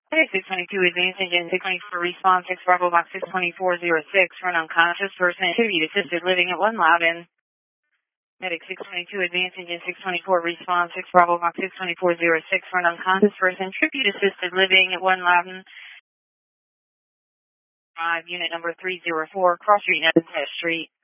Medic 622 advance engine 624 response 6 Bravo box 62406 for an unconscious person activity assisted living at 1 Loudon. Medic 622 advance engine 624 response 6 Bravo box 62406 for an unconscious person tribute assisted living at 1 Loudon. 5 unit number 304 Cross Street, Nevis Street.